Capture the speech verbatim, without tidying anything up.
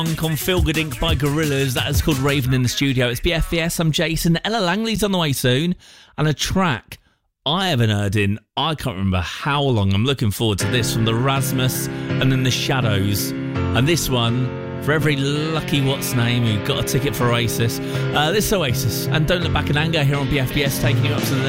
On Feel Good Incorporated by Gorillaz. That is called Raven in the Studio. It's B F B S. I'm Jason. Ella Langley's on the way soon. And a track I haven't heard in, I can't remember how long. I'm looking forward to this from the Rasmus and then the Shadows. And this one, for every lucky what's name who got a ticket for Oasis. Uh, this is Oasis. And Don't Look Back in Anger here on B F B S, taking you up to the